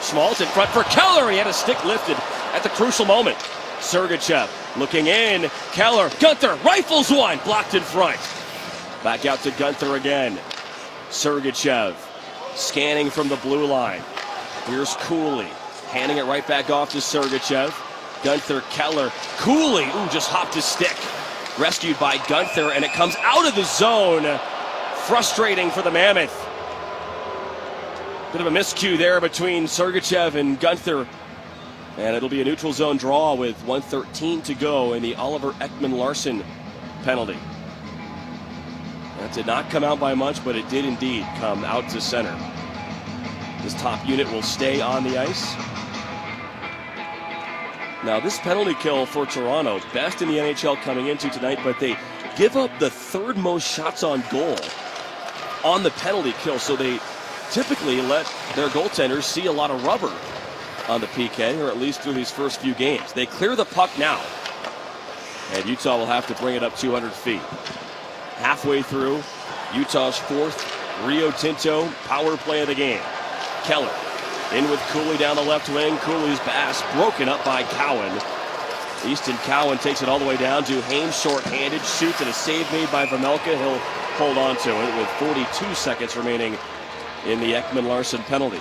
Schmaltz in front for Keller. He had a stick lifted at the crucial moment. Sergachev looking in. Keller, Gunther rifles one, blocked in front. Back out to Gunther again. Sergachev scanning from the blue line. Here's Cooley, handing it right back off to Sergachev. Gunther, Keller, Cooley, just hopped his stick. Rescued by Gunther, and it comes out of the zone. Frustrating for the Mammoth. Bit of a miscue there between Sergachev and Gunther. And it'll be a neutral zone draw with 1:13 to go in the Oliver Ekman-Larsson penalty. That did not come out by much, but it did indeed come out to center. This top unit will stay on the ice. Now, this penalty kill for Toronto, best in the NHL coming into tonight, but they give up the third most shots on goal on the penalty kill, so they typically let their goaltenders see a lot of rubber on the PK, or at least through these first few games. They clear the puck now, and Utah will have to bring it up 200 feet. Halfway through Utah's fourth Rio Tinto power play of the game. Keller in with Cooley down the left wing. Cooley's pass broken up by Cowan. Easton Cowan takes it all the way down to Haynes, short-handed, shoots, and a save made by Vejmelka. He'll hold on to it with 42 seconds remaining in the Ekman-Larsson penalty.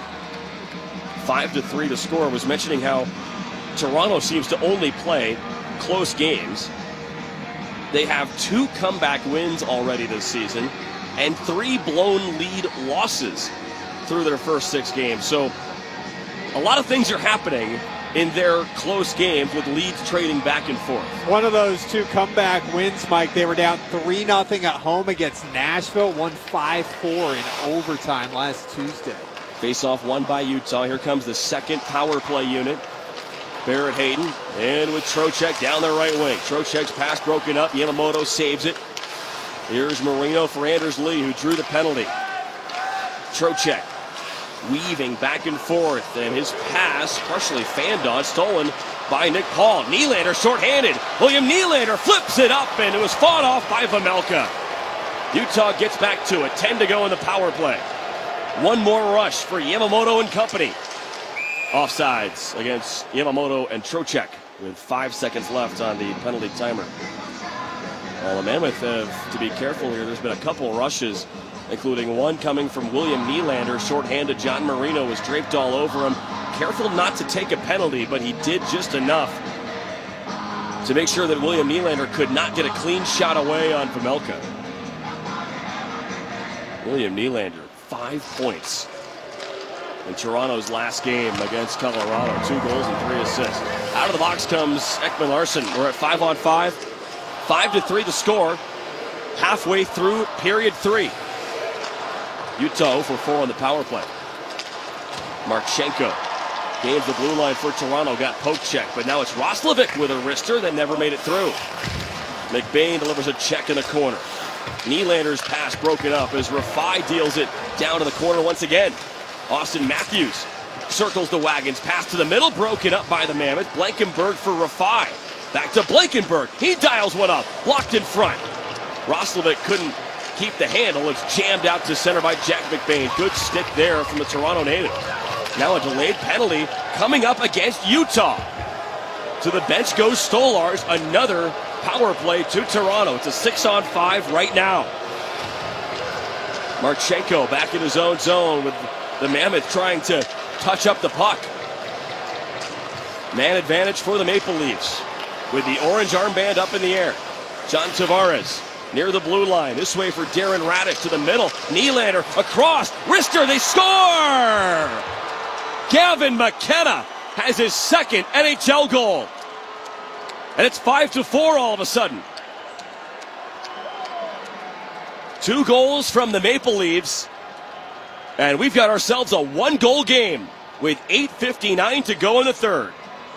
5-3 the score. Was mentioning how Toronto seems to only play close games. They have 2 comeback wins already this season and 3 blown lead losses through their first 6 games. So a lot of things are happening in their close games with leads trading back and forth. One of those 2 comeback wins, Mike, they were down 3-0 at home against Nashville, won 5-4 in overtime last Tuesday. Face-off won by Utah. Here comes the second power play unit. Barrett Hayton in with Trocheck down the right wing. Trocheck's pass broken up. Yamamoto saves it. Here's Marino for Anders Lee, who drew the penalty. Trocheck weaving back and forth, and his pass partially fanned on, stolen by Nick Paul. Nylander shorthanded. William Nylander flips it up, and it was fought off by Vejmelka. Utah gets back to it. 10 to go in the power play. One more rush for Yamamoto and company. Offsides against Yamamoto and Trocheck with 5 seconds left on the penalty timer. Well, the Mammoth have to be careful here. There's been a couple rushes, including one coming from William Nylander. Shorthanded John Marino was draped all over him. Careful not to take a penalty, but he did just enough to make sure that William Nylander could not get a clean shot away on Vejmelka. William Nylander, 5 points in Toronto's last game against Colorado. 2 goals and 3 assists. Out of the box comes Ekman-Larsson. We're at 5-on-5. 5-3 the score. Halfway through period 3. Utah 0-for-4 on the power play. Marchenko gains the blue line for Toronto. Got poke check, but now it's Roslovic with a wrister that never made it through. McBain delivers a check in the corner. Nylander's pass broken up as Rafai deals it down to the corner once again. Austin Matthews circles the wagons. Pass to the middle, broken up by the Mammoth. Blankenberg for Rafai. Back to Blankenberg. He dials one up, blocked in front. Roslovic couldn't keep the handle. It's jammed out to center by Jack McBain. Good stick there from the Toronto native. Now a delayed penalty coming up against Utah. To the bench goes Stolarz. Another power play to Toronto. It's a 6-on-5 right now. Marchenko back in his own zone with the Mammoth trying to touch up the puck. Man advantage for the Maple Leafs with the orange armband up in the air. John Tavares near the blue line. This way for Darren Raddysh to the middle. Nylander across. Wrister, they score! Gavin McKenna has his second NHL goal. And it's 5-4 all of a sudden. 2 goals from the Maple Leafs. And we've got ourselves a 1-goal game with 8:59 to go in the third.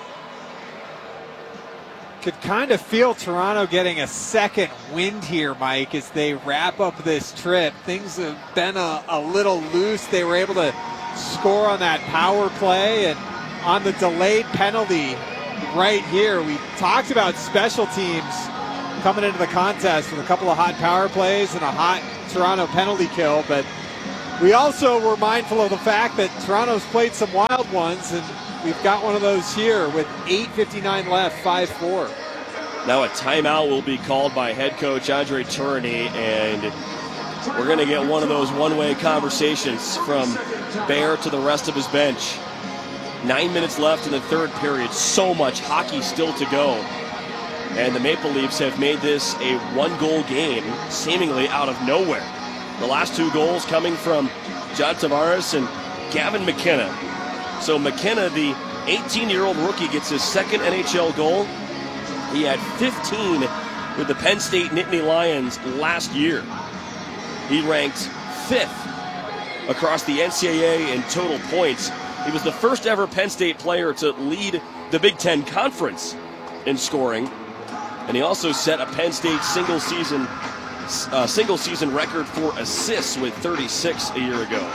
Could kind of feel Toronto getting a second wind here, Mike, as they wrap up this trip. Things have been a little loose. They were able to score on that power play and on the delayed penalty right here. We talked about special teams coming into the contest with a couple of hot power plays and a hot Toronto penalty kill, but We also were mindful of the fact that Toronto's played some wild ones, and we've got one of those here with 8:59 left, 5-4. Now a timeout will be called by head coach Andre Tourigny, and we're going to get one of those one-way conversations from Bear to the rest of his bench. 9 minutes left in the third period. So much hockey still to go. And the Maple Leafs have made this a one-goal game, seemingly out of nowhere. The last 2 goals coming from John Tavares and Gavin McKenna. So McKenna, the 18-year-old rookie, gets his second NHL goal. He had 15 with the Penn State Nittany Lions last year. He ranked 5th across the NCAA in total points. He was the first ever Penn State player to lead the Big Ten Conference in scoring. And he also set a Penn State single season record for assists with 36 a year ago.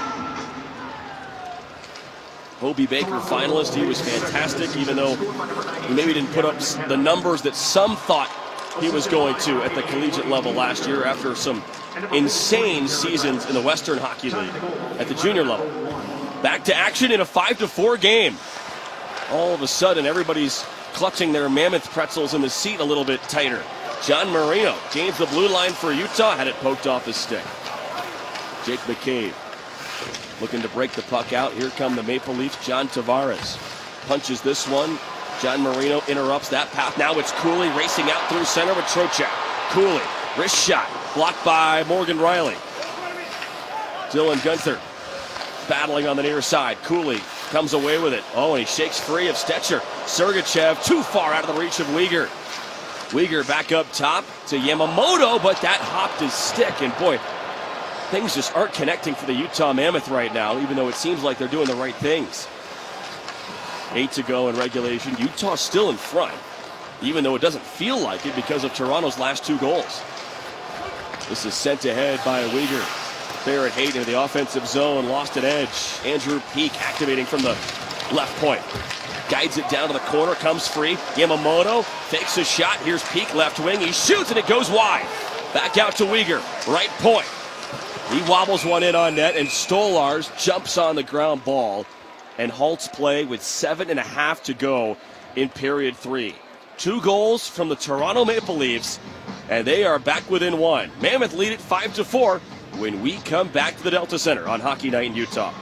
Hobey Baker finalist. He was fantastic, even though he maybe didn't put up the numbers that some thought he was going to at the collegiate level last year after some insane seasons in the Western Hockey League at the junior level. Back to action in a 5-4 game. All of a sudden, everybody's clutching their mammoth pretzels in the seat a little bit tighter. John Marino gains the blue line for Utah, had it poked off his stick. Jake McCabe looking to break the puck out. Here come the Maple Leafs. John Tavares punches this one. John Marino interrupts that path. Now it's Cooley racing out through center with Trocheck. Cooley, wrist shot, blocked by Morgan Riley. Dylan Guenther battling on the near side. Cooley comes away with it. Oh, and he shakes free of Stetcher. Sergachev too far out of the reach of Weegar. Weegar back up top to Yamamoto, but that hopped his stick. And boy, things just aren't connecting for the Utah Mammoth right now, even though it seems like they're doing the right things. 8 to go in regulation. Utah's still in front, even though it doesn't feel like it because of Toronto's last 2 goals. This is sent ahead by Weegar. Barrett Hayton in the offensive zone, lost an edge. Andrew Peak activating from the left point. Guides it down to the corner, comes free. Yamamoto fakes a shot. Here's Peak, left wing. He shoots and it goes wide. Back out to Weegar, right point. He wobbles one in on net, and Stolarz jumps on the ground ball and halts play with 7.5 to go in period 3. 2 goals from the Toronto Maple Leafs, and they are back within 1. Mammoth lead it 5-4 when we come back to the Delta Center on Hockey Night in Utah.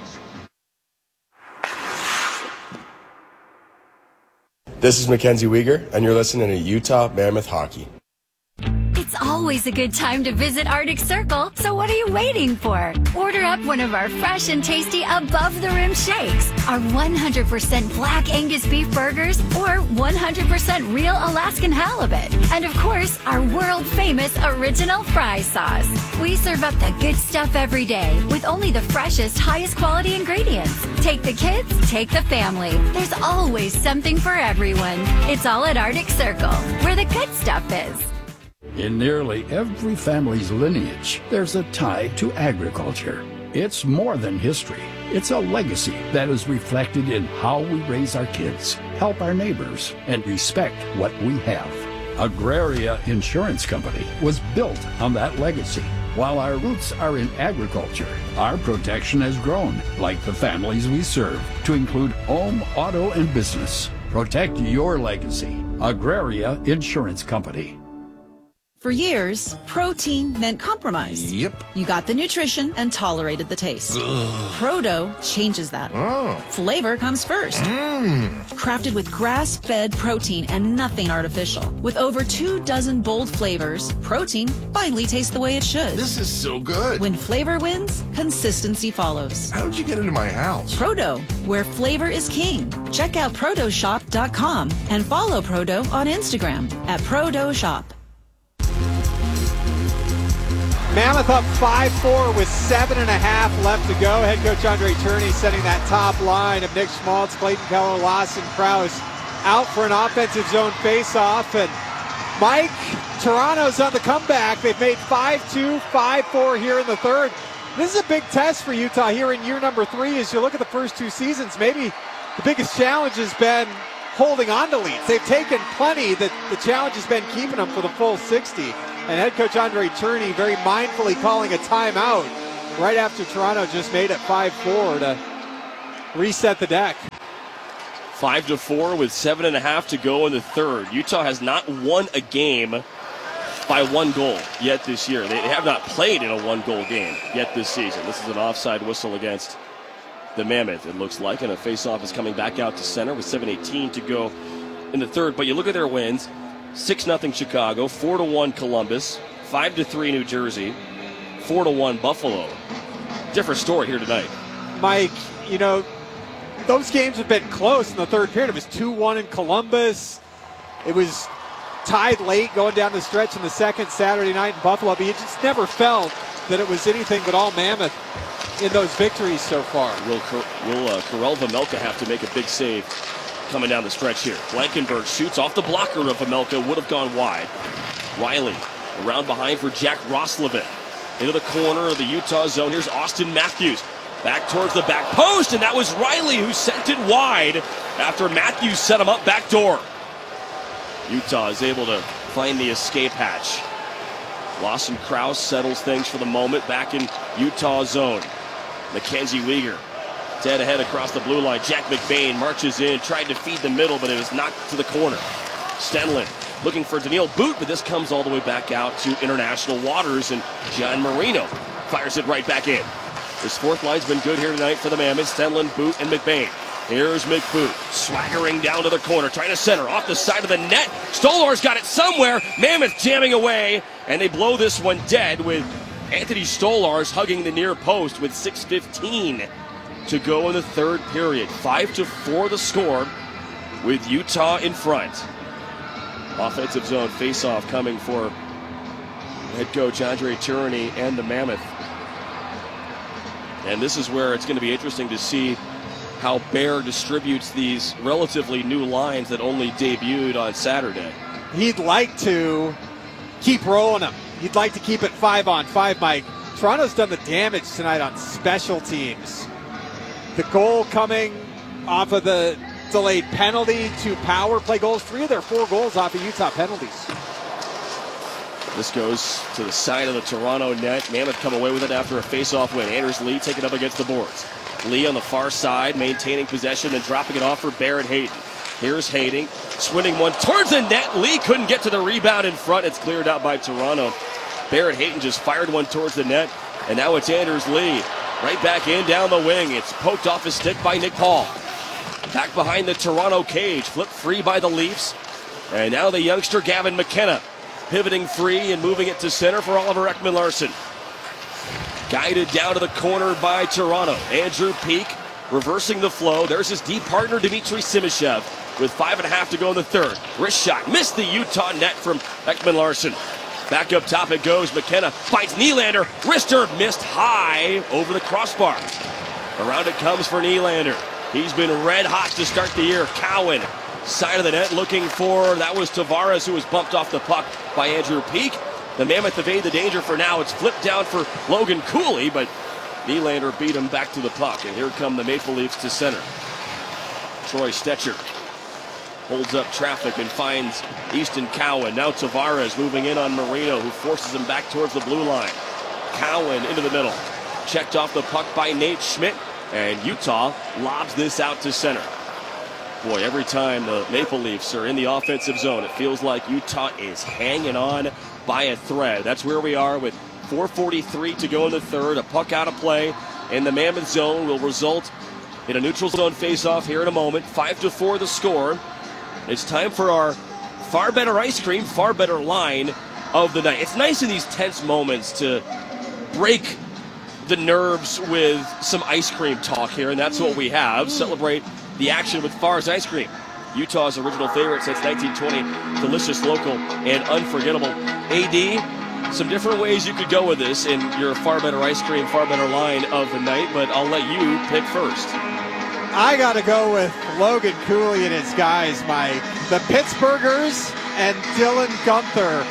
This is Mackenzie Weegar, and you're listening to Utah Mammoth Hockey. It's always a good time to visit Arctic Circle, so what are you waiting for? Order up one of our fresh and tasty above-the-rim shakes, our 100% Black Angus beef burgers, or 100% real Alaskan halibut, and of course, our world-famous original fry sauce. We serve up the good stuff every day with only the freshest, highest quality ingredients. Take the kids, take the family. There's always something for everyone. It's all at Arctic Circle, where the good stuff is. In nearly every family's lineage, there's a tie to agriculture. It's more than history. It's a legacy that is reflected in how we raise our kids, help our neighbors, and respect what we have. Agraria Insurance Company was built on that legacy. While our roots are in agriculture, our protection has grown, like the families we serve, to include home, auto, and business. Protect your legacy. Agraria Insurance Company. For years, protein meant compromise. Yep. You got the nutrition and tolerated the taste. Proto changes that. Oh. Flavor comes first. Crafted with grass-fed protein and nothing artificial. With over 24 bold flavors, protein finally tastes the way it should. This is so good. When flavor wins, consistency follows. How'd you get into my house? Proto, where flavor is king. Check out protoshop.com and follow Proto on Instagram at protoshop. Mammoth up 5-4 with 7.5 left to go. Head coach Andre Tourigny setting that top line of Nick Schmaltz, Clayton Keller, Lawson Krause out for an offensive zone faceoff. And Mike, Toronto's on the comeback. They've made 5-2, 5-4 here in the third. This is a big test for Utah here in year number 3. As you look at the first 2 seasons, maybe the biggest challenge has been holding on to leads. They've taken plenty. The challenge has been keeping them for the full 60. And head coach Andre Tourigny very mindfully calling a timeout right after Toronto just made it 5-4 to reset the deck. 5-4 with 7.5 to go in the third. Utah has not won a game by 1 goal yet this year. They have not played in a 1-goal game yet this season. This is an offside whistle against the Mammoth, it looks like, and a faceoff is coming back out to center with 7:18 to go in the third. But you look at their wins: 6-0 Chicago, 4-1 Columbus, 5-3 New Jersey, 4-1 Buffalo. Different story here tonight. Mike, you know, those games have been close in the third period. It was 2-1 in Columbus. It was tied late going down the stretch in the second Saturday night in Buffalo. But you just never felt that it was anything but all Mammoth in those victories so far. Will Karel Vejmelka have to make a big save coming down the stretch here? Blankenberg shoots off the blocker of Vejmelka, would have gone wide. Riley around behind for Jack Roslovic. Into the corner of the Utah zone. Here's Austin Matthews. Back towards the back post, and that was Riley who sent it wide after Matthews set him up back door. Utah is able to find the escape hatch. Lawson Krause settles things for the moment back in Utah zone. Mackenzie Weegar dead ahead across the blue line. Jack McBain marches in, tried to feed the middle, but it was knocked to the corner. Stenlund looking for Daniil Boot, but this comes all the way back out to international waters, and John Marino fires it right back in. His fourth line's been good here tonight for the Mammoths. Stenlund, Boot, and McBain. Here's McBoot swaggering down to the corner, trying to center off the side of the net. Stolar's got it somewhere. Mammoth jamming away, and they blow this one dead with Anthony Stolarz hugging the near post with 6:15 to go in the third period. 5-4 the score with Utah in front. Offensive zone faceoff coming for head coach Andre Tourigny and the Mammoth. And this is where it's going to be interesting to see how Bear distributes these relatively new lines that only debuted on Saturday. He'd like to keep rolling them. He'd like to keep it 5-on-5, Mike. Toronto's done the damage tonight on special teams. The goal coming off of the delayed penalty, 2 power play goals, 3 of their 4 goals off of Utah penalties. This goes to the side of the Toronto net. Mammoth come away with it after a face-off win. Anders Lee taking up against the boards. Lee on the far side, maintaining possession and dropping it off for Barrett Hayton. Here's Hayden, swinging one towards the net. Lee couldn't get to the rebound in front. It's cleared out by Toronto. Barrett Hayton just fired one towards the net, and now it's Anders Lee. Right back in, down the wing. It's poked off his stick by Nick Paul. Back behind the Toronto cage, flipped free by the Leafs. And now the youngster Gavin McKenna pivoting free and moving it to center for Oliver Ekman-Larsson. Guided down to the corner by Toronto. Andrew Peak reversing the flow. There's his deep partner, Dmitry Simashev, with 5.5 to go in the third. Wrist shot, missed the Utah net from Ekman-Larsson. Back up top it goes. McKenna finds Nylander. Wrister missed high over the crossbar. Around it comes for Nylander. He's been red hot to start the year. Cowan, side of the net looking for, that was Tavares who was bumped off the puck by Andrew Peak. The Mammoth evade the danger for now. It's flipped down for Logan Cooley, but Nylander beat him back to the puck. And here come the Maple Leafs to center. Troy Stecher holds up traffic and finds Easton Cowan. Now Tavares moving in on Marino, who forces him back towards the blue line. Cowan into the middle. Checked off the puck by Nate Schmidt, and Utah lobs this out to center. Boy, every time the Maple Leafs are in the offensive zone, it feels like Utah is hanging on by a thread. That's where we are with 4:43 to go in the third. A puck out of play in the Mammoth zone will result in a neutral zone faceoff here in a moment. 5-4 the score. It's time for our Far Better Ice Cream, Far Better line of the night. It's nice in these tense moments to break the nerves with some ice cream talk here, and that's what we have. Celebrate the action with Far's Ice Cream, Utah's original favorite since 1920. Delicious, local, and unforgettable. AD, some different ways you could go with this in your Far Better Ice Cream, Far Better line of the night, but I'll let you pick first. I got to go with Logan Cooley and his guys, Mike. The Pittsburghers and Dylan Guenther.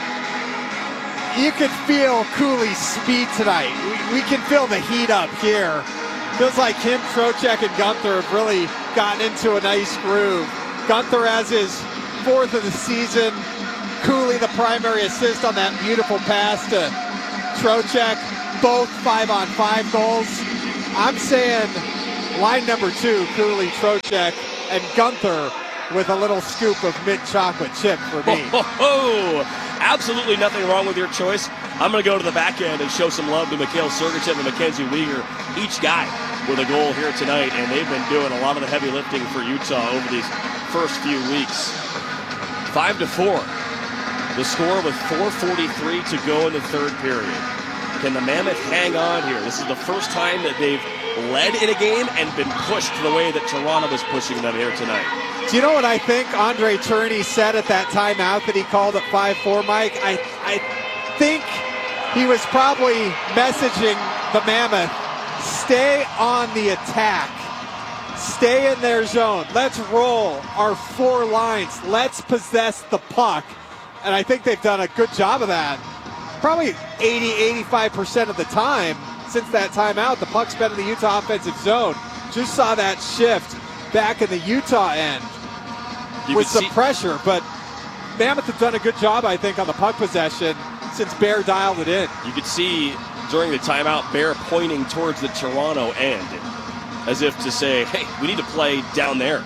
You can feel Cooley's speed tonight. We can feel the heat up here. Feels like him, Trocheck, and Guenther have really gotten into a nice groove. Guenther has his 4th of the season. Cooley, the primary assist on that beautiful pass to Trocheck. both 5-on-5 goals. I'm saying line number 2, Cooley, Trocheck, and Gunther with a little scoop of mint chocolate chip for me. Absolutely nothing wrong with your choice. I'm going to go to the back end and show some love to Mikhail Sergachev and Mackenzie Weegar, each guy with a goal here tonight, and they've been doing a lot of the heavy lifting for Utah over these first few weeks. 5-4. The score with 4:43 to go in the third period. Can the Mammoth hang on here? This is the first time that they've led in a game and been pushed the way that Toronto was pushing them here tonight. Do you know what I think Andre Tourigny said at that timeout that he called at 5-4, Mike? I think he was probably messaging the Mammoth, stay on the attack. Stay in their zone. Let's roll our 4 lines. Let's possess the puck. And I think they've done a good job of that. Probably 80-85% of the time since that timeout, the puck's been in the Utah offensive zone. Just saw that shift back in the Utah end with some pressure. But Mammoth have done a good job, I think, on the puck possession since Bear dialed it in. You could see during the timeout, Bear pointing towards the Toronto end as if to say, hey, we need to play down there.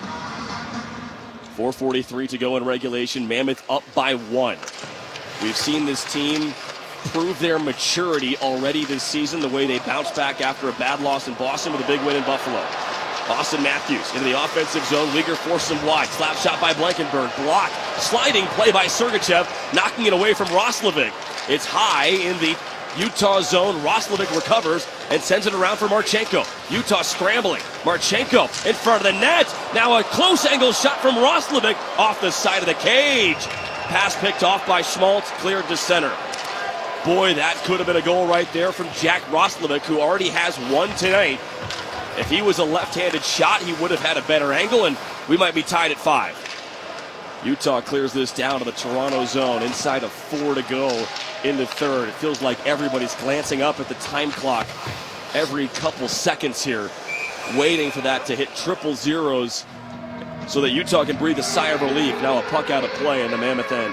4:43 to go in regulation. Mammoth up by 1. We've seen this team prove their maturity already this season, the way they bounced back after a bad loss in Boston with a big win in Buffalo. Austin Matthews into the offensive zone. Weegar forced him wide. Slap shot by Blankenburg. Blocked. Sliding play by Sergachev, knocking it away from Roslovic. It's high in the Utah zone. Roslovic recovers and sends it around for Marchenko. Utah scrambling. Marchenko in front of the net. Now a close angle shot from Roslovic off the side of the cage. Pass picked off by Schmaltz, cleared to center. Boy, that could have been a goal right there from Jack Roslovic, who already has 1 tonight. If he was a left-handed shot, he would have had a better angle, and we might be tied at 5. Utah clears this down to the Toronto zone, inside of 4 to go in the third. It feels like everybody's glancing up at the time clock every couple seconds here, waiting for that to hit triple zeros so that Utah can breathe a sigh of relief. Now a puck out of play in the Mammoth end.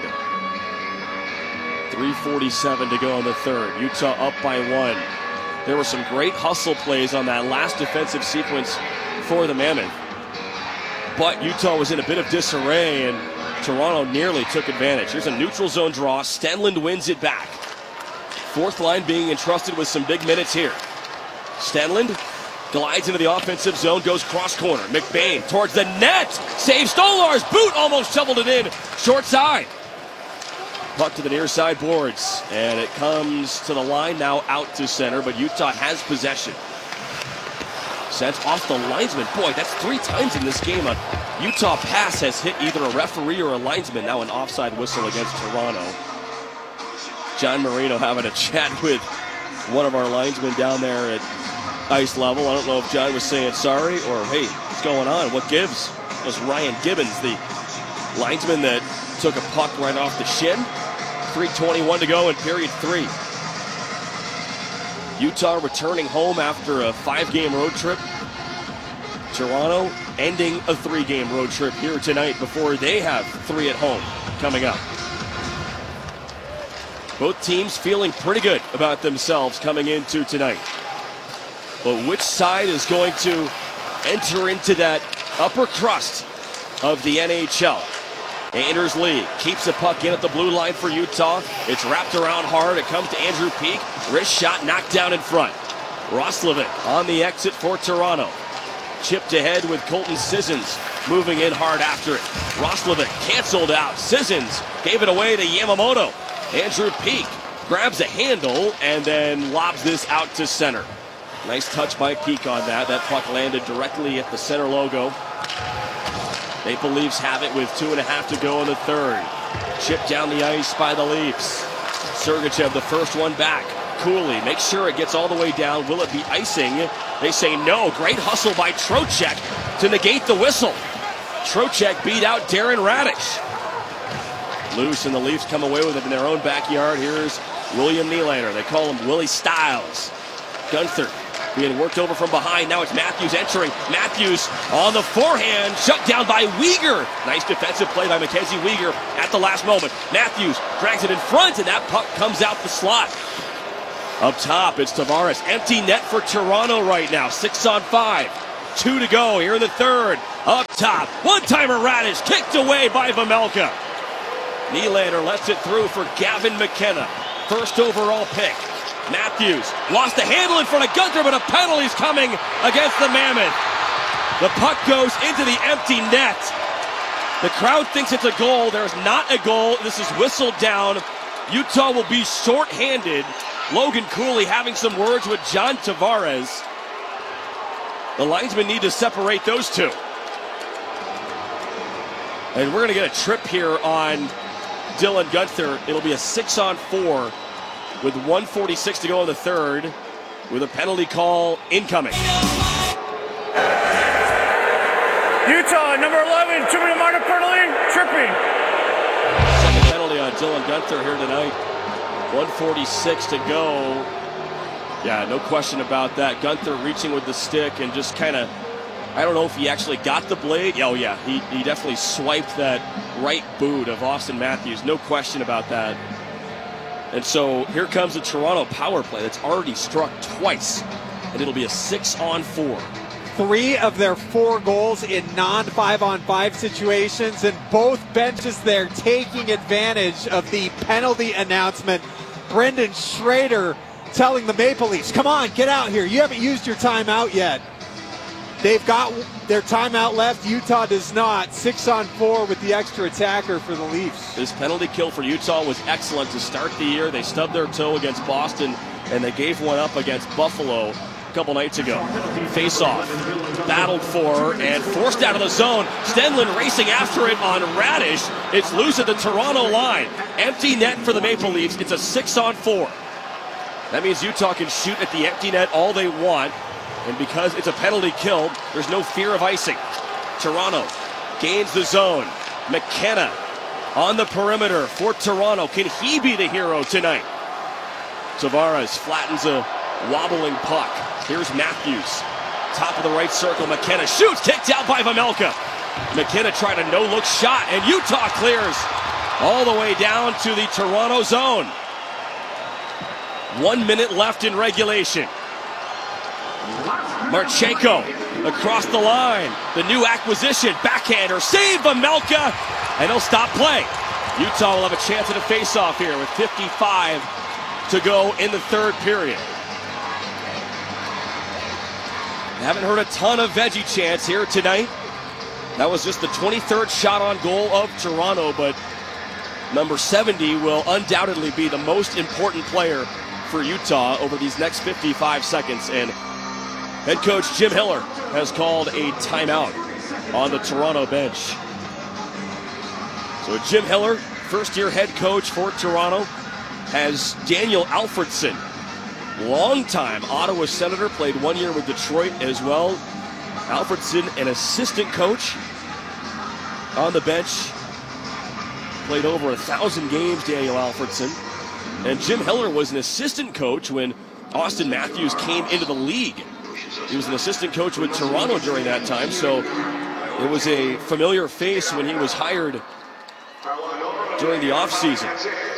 3:47 to go in the third. Utah up by 1. There were some great hustle plays on that last defensive sequence for the Mammoth. But Utah was in a bit of disarray, and Toronto nearly took advantage. Here's a neutral zone draw. Stenlund wins it back. Fourth line being entrusted with some big minutes here. Stenlund glides into the offensive zone, goes cross corner. McBain towards the net. Saves Stolar's boot, almost shoveled it in. Short side. Puck to the near side boards, and it comes to the line now out to center, but Utah has possession. Sent off the linesman. Boy, that's 3 times in this game. A Utah pass has hit either a referee or a linesman. Now an offside whistle against Toronto. John Marino having a chat with one of our linesmen down there at ice level. I don't know if John was saying sorry or, hey, what's going on? What gives? It was Ryan Gibbons, the linesman that took a puck right off the shin. 3:21 to go in period 3. Utah returning home after a 5-game road trip. Toronto ending a 3-game road trip here tonight before they have 3 at home coming up. Both teams feeling pretty good about themselves coming into tonight. But which side is going to enter into that upper crust of the NHL? Anders Lee keeps the puck in at the blue line for Utah. It's wrapped around hard. It comes to Andrew Peeke. Wrist shot knocked down in front. Roslovic on the exit for Toronto. Chipped ahead with Colton Sissons moving in hard after it. Roslovic canceled out. Sissons gave it away to Yamamoto. Andrew Peeke grabs a handle and then lobs this out to center. Nice touch by Peeke on that. That puck landed directly at the center logo. Maple Leafs have it with 2.5 to go in the third. Chipped down the ice by the Leafs. Sergachev, the first one back. Cooley makes sure it gets all the way down. Will it be icing? They say no. Great hustle by Trocheck to negate the whistle. Trocheck beat out Darren Raddysh. Loose, and the Leafs come away with it in their own backyard. Here's William Nylander. They call him Willie Styles. Gunther being worked over from behind. Now it's Matthews entering. Matthews on the forehand, shut down by Weegar. Nice defensive play by Mackenzie Weegar at the last moment. Matthews drags it in front, and that puck comes out the slot. Up top, it's Tavares. Empty net for Toronto right now. 6 on 5. 2 to go here in the third. Up top, one-timer Radish kicked away by Vejmelka. Nylander lets it through for Gavin McKenna. First overall pick. Matthews lost the handle in front of Gunther, but a penalty's coming against the Mammoth. The puck goes into the empty net. The crowd thinks it's a goal. There's not a goal. This is whistled down. Utah will be shorthanded. Logan Cooley having some words with John Tavares. The linesmen need to separate those two. And we're going to get a trip here on Dylan Gunther. It'll be a 6 on 4 with 1:46 to go in the third with a penalty call incoming. Utah, number 11, tripping to mark penalty, tripping. Second penalty on Dylan Gunther here tonight. 1:46 to go. Yeah, no question about that. Gunther reaching with the stick and just kind of, I don't know if he actually got the blade. Oh yeah, he definitely swiped that right boot of Austin Matthews. No question about that. And so here comes the Toronto power play that's already struck twice. And it'll be a 6 on 4. 3 of their 4 goals in non-5-on-5 situations, and both benches there taking advantage of the penalty announcement. Brendan Schrader telling the Maple Leafs, come on, get out here. You haven't used your timeout yet. They've got their timeout left. Utah does not. 6 on 4 with the extra attacker for the Leafs. This penalty kill for Utah was excellent to start the year. They stubbed their toe against Boston, and they gave one up against Buffalo a couple nights ago. Face-off, battled for, and forced out of the zone. Stenlund racing after it on Radish. It's loose at the Toronto line. Empty net for the Maple Leafs. It's a 6 on 4. That means Utah can shoot at the empty net all they want. And because it's a penalty kill, there's no fear of icing. Toronto gains the zone. McKenna on the perimeter for Toronto. Can he be the hero tonight? Tavares flattens a wobbling puck. Here's Matthews. Top of the right circle. McKenna shoots. Kicked out by Vejmelka. McKenna tried a no-look shot, and Utah clears all the way down to the Toronto zone. 1 minute left in regulation. Marchenko across the line. The new acquisition, backhander, save Vejmelka, and he'll stop play. Utah will have a chance at a face-off here with 55 to go in the third period. Haven't heard a ton of veggie chants here tonight. That was just the 23rd shot on goal of Toronto, but number 70 will undoubtedly be the most important player for Utah over these next 55 seconds. And head coach Jim Hiller has called a timeout on the Toronto bench. So Jim Hiller, first-year head coach for Toronto, has Daniel Alfredsson, longtime Ottawa Senator, played 1 year with Detroit as well. Alfredsson, an assistant coach on the bench, played over 1,000 games, Daniel Alfredsson. And Jim Hiller was an assistant coach when Austin Matthews came into the league. He was an assistant coach with Toronto during that time, so it was a familiar face when he was hired during the offseason.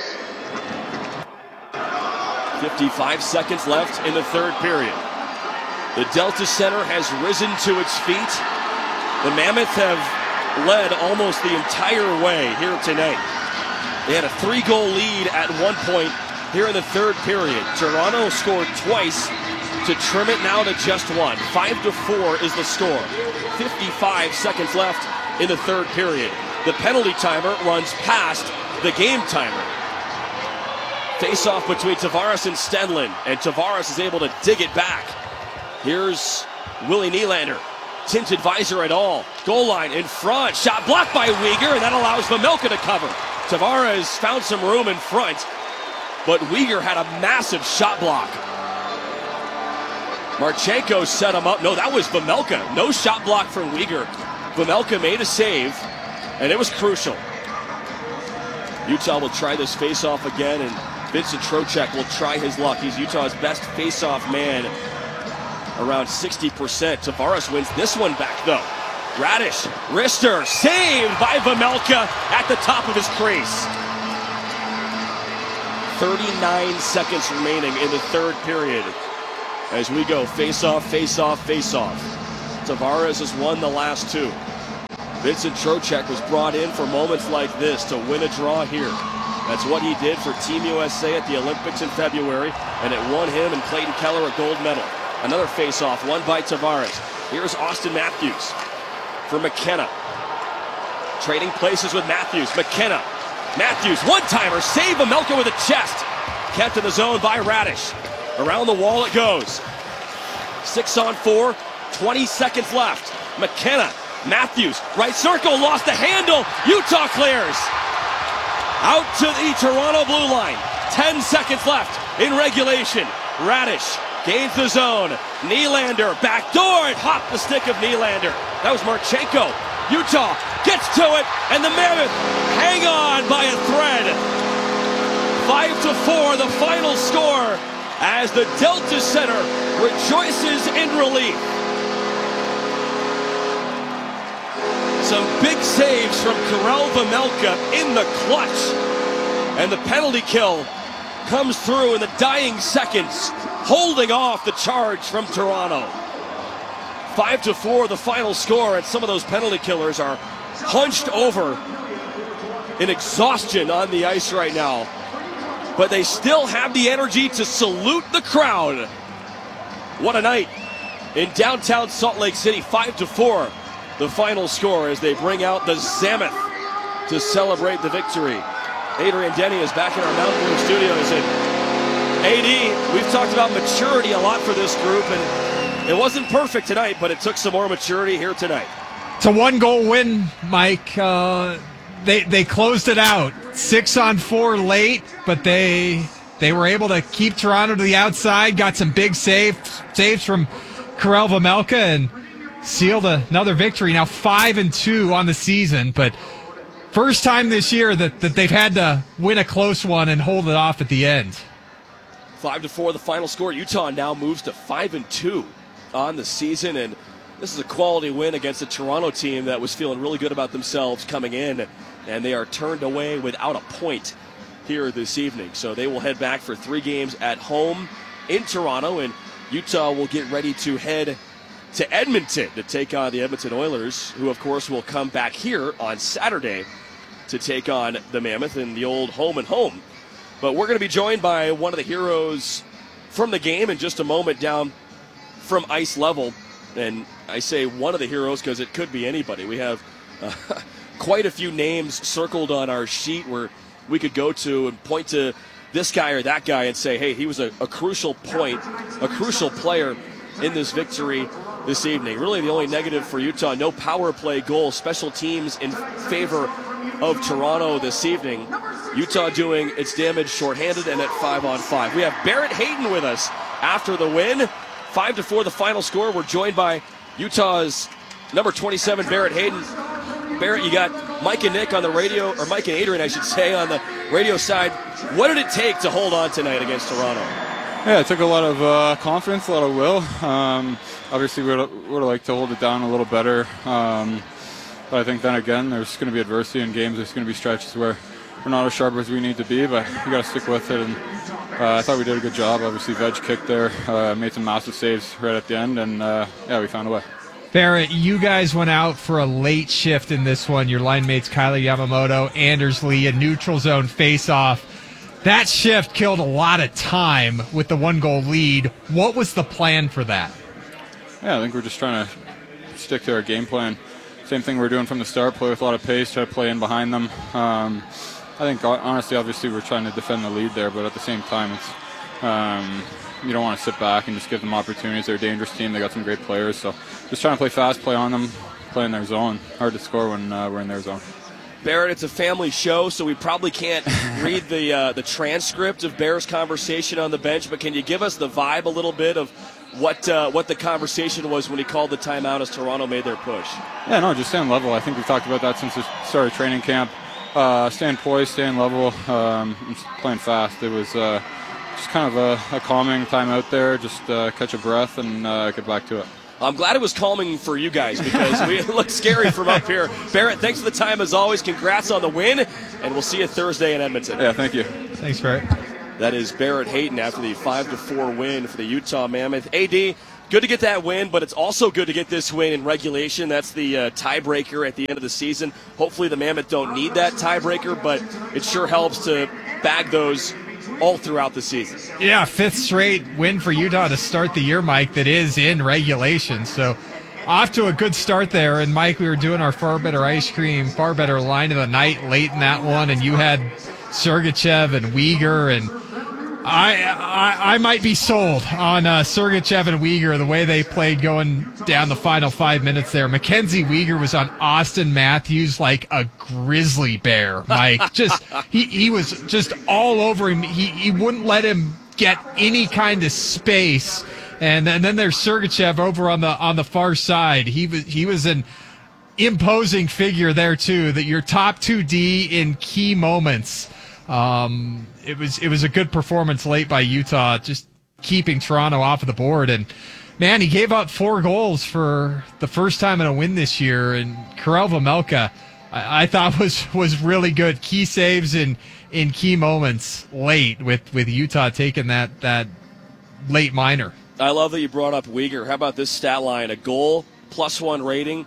55 seconds left in the third period. The Delta Center has risen to its feet. The Mammoth have led almost the entire way here tonight. They had a 3-goal lead at one point here in the third period. Toronto scored twice to trim it now to just 1. 5-4 is the score. 55 seconds left in the third period. The penalty timer runs past the game timer. Face-off between Tavares and Stenlund, and Tavares is able to dig it back. Here's Willie Nylander. Tinted visor and all. Goal line in front. Shot blocked by Weegar, and that allows Vejmelka to cover. Tavares found some room in front, but Weegar had a massive shot block. Marchenko set him up. No, that was Vejmelka. No shot block from Weegar. Vejmelka made a save, and it was crucial. Utah will try this face-off again, and Vincent Trocheck will try his luck. He's Utah's best face-off man, around 60%. Tavares wins this one back, though. Radish, wrister, saved by Vejmelka at the top of his crease. 39 seconds remaining in the third period. As we go face-off, face-off, face-off. Tavares has won the last two. Vincent Trocheck was brought in for moments like this to win a draw here. That's what he did for Team USA at the Olympics in February, and it won him and Clayton Keller a gold medal. Another face-off, won by Tavares. Here's Austin Matthews for McKenna. Trading places with Matthews. McKenna. Matthews, one-timer, save Vejmelka with a chest. Kept in the zone by Radish. Around the wall it goes. 6-on-4, 20 seconds left. McKenna, Matthews, right circle, lost the handle. Utah clears. Out to the Toronto blue line. 10 seconds left in regulation. Radish gains the zone. Nylander, backdoor. It hopped the stick of Nylander. That was Marchenko. Utah gets to it, and the Mammoth hang on by a thread. 5-4, the final score, as the Delta Center rejoices in relief. Some big saves from Karel Vejmelka in the clutch. And the penalty kill comes through in the dying seconds, holding off the charge from Toronto. 5-4, the final score, and some of those penalty killers are hunched over in exhaustion on the ice right now. But they still have the energy to salute the crowd. What a night in downtown Salt Lake City. 5-4, the final score, as they bring out the Zammoth to celebrate the victory. Adrian Denny is back in our Mountain View studios. And AD, we've talked about maturity a lot for this group, and it wasn't perfect tonight, but it took some more maturity here tonight. It's a one-goal win, Mike. They closed it out. 6-on-4 late, but they were able to keep Toronto to the outside, got some big saves from Karel Vejmelka, and sealed another victory. Now 5-2 on the season, but first time this year that they've had to win a close one and hold it off at the end. 5-4, the final score. Utah now moves to 5-2 on the season, and this is a quality win against a Toronto team that was feeling really good about themselves coming in, and they are turned away without a point here this evening. So they will head back for 3 games at home in Toronto, and Utah will get ready to head to Edmonton to take on the Edmonton Oilers, who of course will come back here on Saturday to take on the Mammoth in the old home and home. But we're going to be joined by one of the heroes from the game in just a moment down from ice level. And I say one of the heroes because it could be anybody. We have quite a few names circled on our sheet where we could go to and point to this guy or that guy and say, hey, he was a crucial point, a crucial player in this victory this evening. Really the only negative for Utah, no power play goal, special teams in favor of Toronto this evening. Utah doing its damage shorthanded and at 5-on-5. We have Barrett Hayton with us after the win. 5-4, the final score. We're joined by Utah's number 27, Barrett Hayton. Barrett, you got Mike and Nick on the radio, or Mike and Adrian, I should say, on the radio side. What did it take to hold on tonight against Toronto? Yeah, it took a lot of confidence, a lot of will. Obviously, we would have liked to hold it down a little better. But I think then again, there's going to be adversity in games. There's going to be stretches where we're not as sharp as we need to be, but you got to stick with it. And I thought we did a good job. Obviously, Veg kicked there, made some massive saves right at the end, and yeah, we found a way. Barrett, you guys went out for a late shift in this one. Your line mates Kyler Yamamoto, Anders Lee, a neutral zone face-off. That shift killed a lot of time with the 1-goal lead. What was the plan for that? Yeah, I think we're just trying to stick to our game plan. Same thing we're doing from the start, play with a lot of pace, try to play in behind them. I think, honestly, obviously, we're trying to defend the lead there, but at the same time, it's you don't want to sit back and just give them opportunities. They're a dangerous team. They got some great players, so just trying to play fast, play on them, play in their zone. Hard to score when we're in their zone. Barrett, it's a family show, so we probably can't read the transcript of Bear's conversation on the bench, but can you give us the vibe a little bit of what the conversation was when he called the timeout as Toronto made their push? Yeah, no, just staying level. I think we've talked about that since the start of training camp. Staying poised, staying level, playing fast. It was just kind of a calming time out there, just catch a breath and get back to it. I'm glad it was calming for you guys because it looked scary from up here. Barrett, thanks for the time as always. Congrats on the win, and we'll see you Thursday in Edmonton. Yeah, thank you. Thanks, Barrett. That is Barrett Hayton after the 5-4 win for the Utah Mammoth. AD, good to get that win, but it's also good to get this win in regulation. That's the tiebreaker at the end of the season. Hopefully the Mammoth don't need that tiebreaker, but it sure helps to bag those all throughout the season. Yeah, 5th straight win for Utah to start the year, Mike, that is in regulation. So off to a good start there. And, Mike, we were doing our Far Better Ice Cream, Far Better line of the night late in that one, and you had Sergachev and Uyghur, and I might be sold on Sergachev and Uyghur, the way they played going down the final 5 minutes there. Mackenzie Uyghur was on Austin Matthews like a grizzly bear, Mike. He was just all over him. He wouldn't let him get any kind of space. And then there's Sergachev over on the far side. He was an imposing figure there too. That your top 2D in key moments. It was a good performance late by Utah, just keeping Toronto off of the board. And man, he gave up 4 goals for the first time in a win this year. And Karel Vejmelka, I thought was really good. Key saves in key moments late with Utah taking that late minor. I love that you brought up Uyghur. How about this stat line? A goal, +1 rating,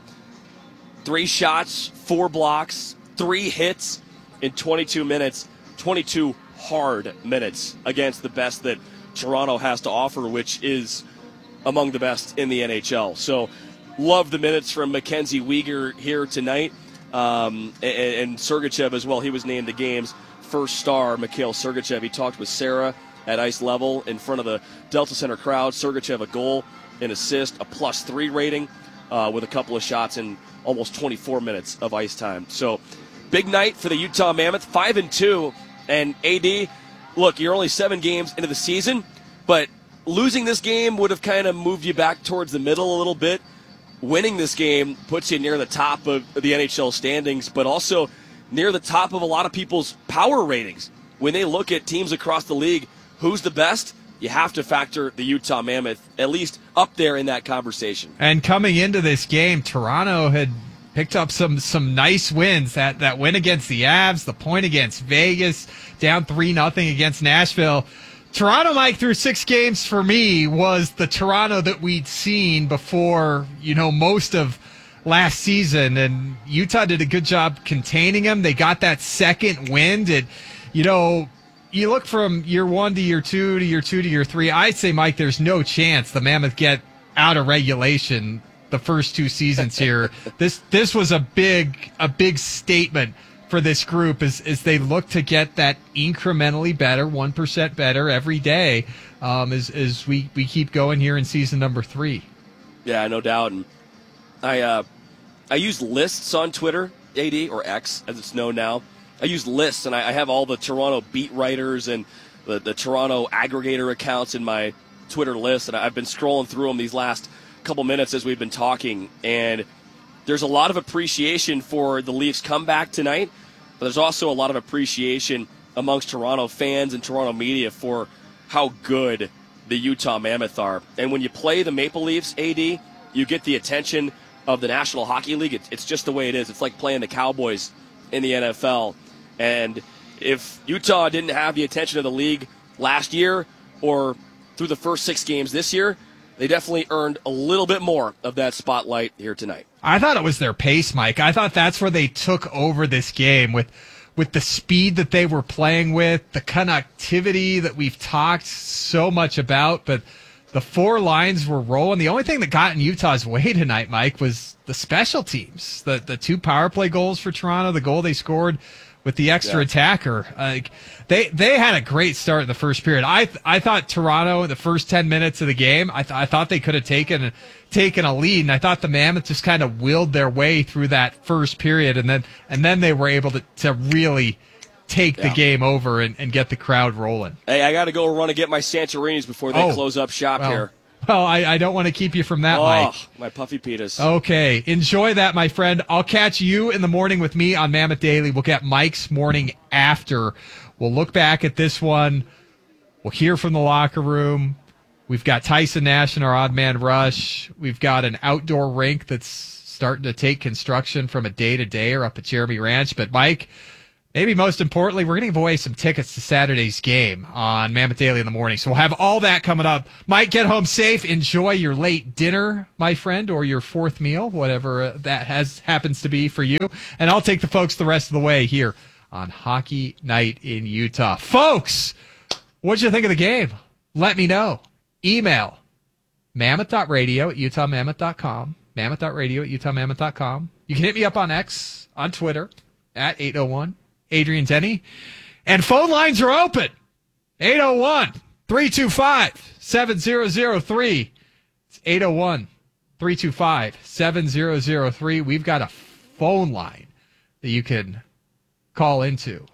3 shots, 4 blocks, 3 hits in 22 minutes. 22 hard minutes against the best that Toronto has to offer, which is among the best in the NHL. So love the minutes from Mackenzie Uyghur here tonight, and Sergachev as well. He was named the game's first star, Mikhail Sergachev. He talked with Sarah at ice level in front of the Delta Center crowd. Sergachev a goal, an assist, a +3 rating with a couple of shots in almost 24 minutes of ice time. So big night for the Utah Mammoth, 5-2. And AD, look, you're only 7 games into the season, but losing this game would have kind of moved you back towards the middle a little bit. Winning this game puts you near the top of the NHL standings, but also near the top of a lot of people's power ratings. When they look at teams across the league, who's the best? You have to factor the Utah Mammoth at least up there in that conversation. And coming into this game, Toronto had picked up some nice wins. That win against the Avs, the point against Vegas, down 3-0 against Nashville. Toronto, Mike, through 6 games for me was the Toronto that we'd seen before, most of last season. And Utah did a good job containing them. They got that second wind. You look from year 1 to year 2 to year 2 to year 3. I'd say, Mike, there's no chance the Mammoth get out of regulation the first 2 seasons here. This was a big statement for this group as they look to get that incrementally better, 1% better every day as we keep going here in season number 3. Yeah, no doubt. And I use lists on Twitter, AD, or X as it's known now. I use lists, and I have all the Toronto beat writers and the Toronto aggregator accounts in my Twitter list, and I've been scrolling through them these last couple minutes as we've been talking, and there's a lot of appreciation for the Leafs comeback tonight, but there's also a lot of appreciation amongst Toronto fans and Toronto media for how good the Utah Mammoth are. And when you play the Maple Leafs, AD, you get the attention of the National Hockey League. It's just the way it is. It's like playing the Cowboys in the NFL. And if Utah didn't have the attention of the league last year or through the first 6 games this year, they definitely earned a little bit more of that spotlight here tonight. I thought it was their pace, Mike. I thought that's where they took over this game with the speed that they were playing with, the connectivity that we've talked so much about, but the 4 lines were rolling. The only thing that got in Utah's way tonight, Mike, was the special teams. The 2 power play goals for Toronto, the goal they scored with the extra attacker. They had a great start in the first period. I thought Toronto in the first 10 minutes of the game, I thought they could have taken a lead, and I thought the Mammoth just kind of willed their way through that first period, and then they were able to really take the game over and get the crowd rolling. Hey, I got to go run and get my Santorinis before they close up shop here. Well, I don't want to keep you from that, Mike. My puffy pitas. Okay, enjoy that, my friend. I'll catch you in the morning with me on Mammoth Daily. We'll get Mike's morning after. We'll look back at this one. We'll hear from the locker room. We've got Tyson Nash in our Odd Man Rush. We've got an outdoor rink that's starting to take construction from a day-to-day or up at Jeremy Ranch. But, Mike, maybe most importantly, we're going to give away some tickets to Saturday's game on Mammoth Daily in the morning. So we'll have all that coming up. Mike, get home safe. Enjoy your late dinner, my friend, or your fourth meal, whatever that happens to be for you. And I'll take the folks the rest of the way here on Hockey Night in Utah. Folks, what'd you think of the game? Let me know. Email mammoth.radio@utahmammoth.com. mammoth.radio@utahmammoth.com. You can hit me up on X, on Twitter, at 801 Adrian Denny. And phone lines are open. 801-325-7003. It's 801-325-7003. We've got a phone line that you can call into.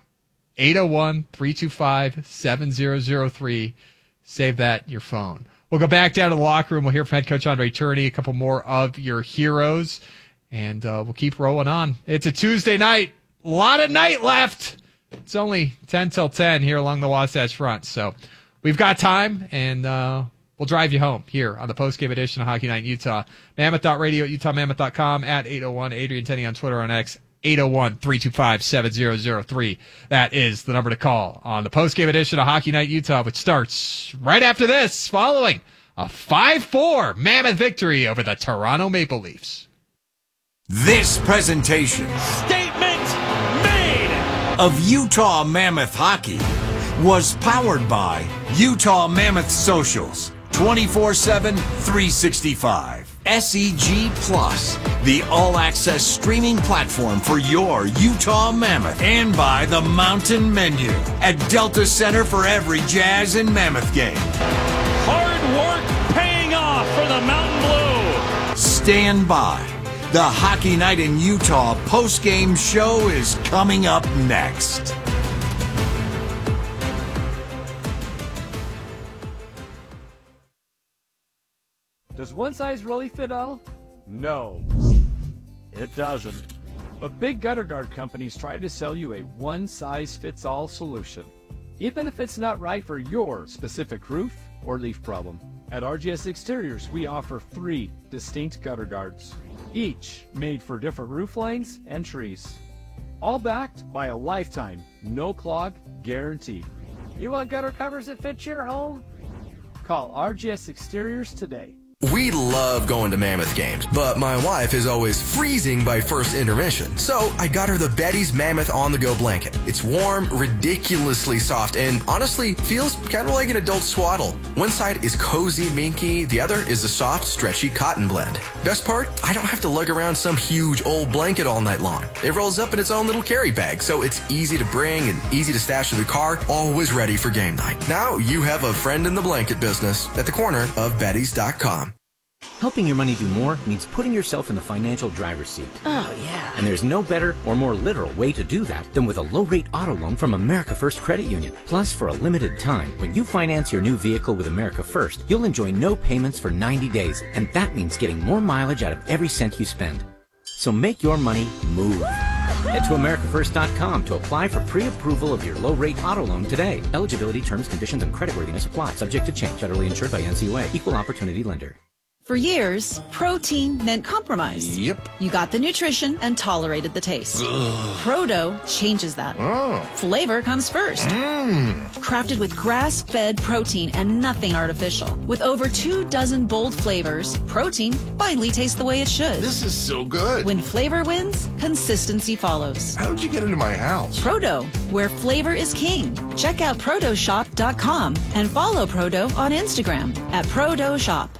801-325-7003. Save that in your phone. We'll go back down to the locker room. We'll hear from head coach Andre Tourney, a couple more of your heroes, and we'll keep rolling on. It's a Tuesday night. A lot of night left. It's only 10 till 10 here along the Wasatch Front. So we've got time, and we'll drive you home here on the postgame edition of Hockey Night in Utah. Mammoth.radio@utahmammoth.com, at 801 Adrian Tenney on Twitter, on X. 801-325-7003. That is the number to call on the postgame edition of Hockey Night Utah, which starts right after this, following a 5-4 Mammoth victory over the Toronto Maple Leafs. This presentation statement made of Utah Mammoth Hockey was powered by Utah Mammoth Socials, 24/7, 365. SEG Plus, the all-access streaming platform for your Utah Mammoth, and by the Mountain Menu at Delta Center for every Jazz and Mammoth game. Hard work paying off for the Mountain Blue. Stand by. The Hockey Night in Utah post-game show is coming up next. Does one size really fit all? No, it doesn't. But big gutter guard companies try to sell you a one-size-fits-all solution, even if it's not right for your specific roof or leaf problem. At RGS Exteriors, we offer 3 distinct gutter guards, each made for different roof lines and trees, all backed by a lifetime no-clog guarantee. You want gutter covers that fit your home? Call RGS Exteriors today. We love going to Mammoth games, but my wife is always freezing by first intermission. So I got her the Betty's Mammoth on-the-go blanket. It's warm, ridiculously soft, and honestly feels kind of like an adult swaddle. One side is cozy, minky, the other is a soft, stretchy cotton blend. Best part, I don't have to lug around some huge old blanket all night long. It rolls up in its own little carry bag, so it's easy to bring and easy to stash in the car, always ready for game night. Now you have a friend in the blanket business at the corner of Bettys.com. Helping your money do more means putting yourself in the financial driver's seat. Oh, yeah. And there's no better or more literal way to do that than with a low-rate auto loan from America First Credit Union. Plus, for a limited time, when you finance your new vehicle with America First, you'll enjoy no payments for 90 days, and that means getting more mileage out of every cent you spend. So make your money move. Head to AmericaFirst.com to apply for pre-approval of your low-rate auto loan today. Eligibility, terms, conditions, and creditworthiness apply. Subject to change. Federally insured by NCUA. Equal opportunity lender. For years, protein meant compromise. Yep. You got the nutrition and tolerated the taste. Proto changes that. Oh. Flavor comes first. Crafted with grass-fed protein and nothing artificial. With over 24 bold flavors, protein finally tastes the way it should. This is so good. When flavor wins, consistency follows. How'd you get into my house? Proto, where flavor is king. Check out protoshop.com and follow Proto on Instagram at protoshop.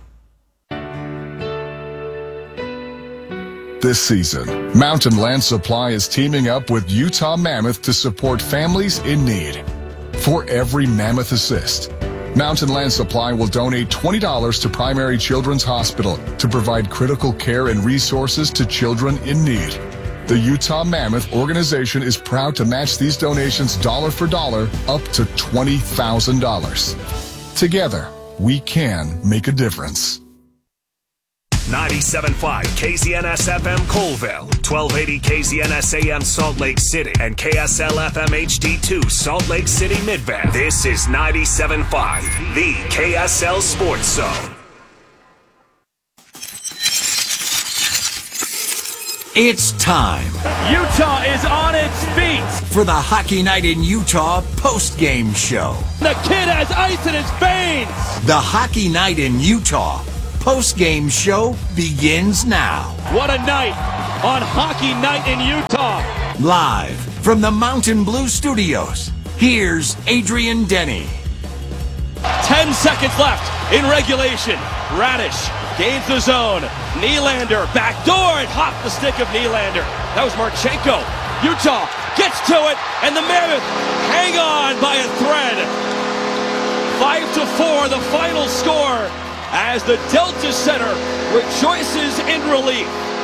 This season, Mountain Land Supply is teaming up with Utah Mammoth to support families in need. For every Mammoth assist, Mountain Land Supply will donate $20 to Primary Children's Hospital to provide critical care and resources to children in need. The Utah Mammoth organization is proud to match these donations dollar for dollar up to $20,000. Together, we can make a difference. 97.5 KZNS FM Colville, 1280 KZNS AM Salt Lake City, and KSL FM HD2 Salt Lake City Midvale. This is 97.5, the KSL Sports Zone. It's time Utah is on its feet. for the Hockey Night in Utah post-game show. The kid has ice in his veins. The Hockey Night in Utah post-game show begins now. What a night on Hockey Night in Utah. Live from the Mountain Blue Studios, here's Adrian Denny. 10 seconds left in regulation. Radish gains the zone. Nylander backdoor and hopped the stick of Nylander. That was Marchenko. Utah gets to it, and the Mammoth hang on by a thread. 5-4, the final score, as the Delta Center rejoices in relief.